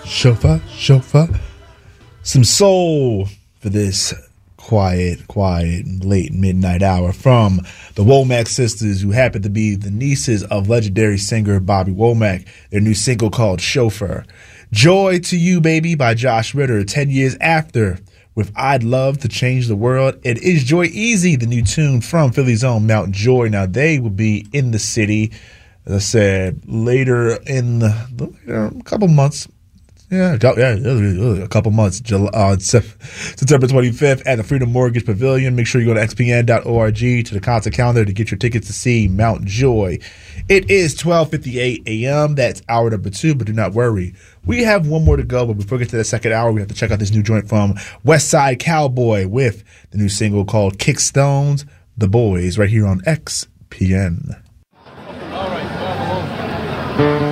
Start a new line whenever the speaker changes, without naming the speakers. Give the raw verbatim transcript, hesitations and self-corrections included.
chauffeur, chauffeur. Some soul for this quiet, quiet, late midnight hour from the Womack sisters, who happen to be the nieces of legendary singer Bobby Womack. Their new single called Chauffeur. Joy to You, Baby by Josh Ritter, ten years after, with I'd Love to Change the World. It is Joy Easy, the new tune from Philly's own Mount Joy. Now, they will be in the city, as I said, later in the, later, a couple months. Yeah, yeah, a couple months. July, uh, September twenty-fifth at the Freedom Mortgage Pavilion. Make sure you go to x p n dot org to the concert calendar to get your tickets to see Mount Joy. It is twelve fifty-eight a.m. That's hour number two, but do not worry. We have one more to go, but before we get to the second hour, we have to check out this new joint from West Side Cowboy with the new single called Kickstones, The Boys, right here on X P N.